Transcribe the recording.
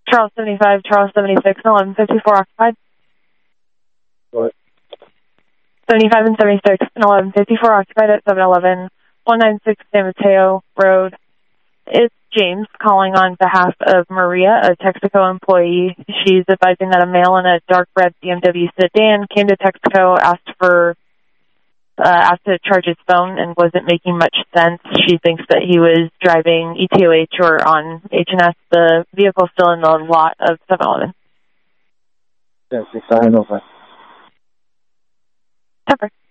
Charles 75, Charles 76, and 1154 occupied. What? 75 and 76 and 1154 occupied at 711 196 San Mateo Road. It's James calling on behalf of Maria, a Texaco employee. She's advising that a male in a dark red BMW sedan came to Texaco, asked to charge his phone and wasn't making much sense. She thinks that he was driving ETOH or on H&S. The vehicle's still in the lot of 7-Eleven. Yeah, 6 over. Pepper.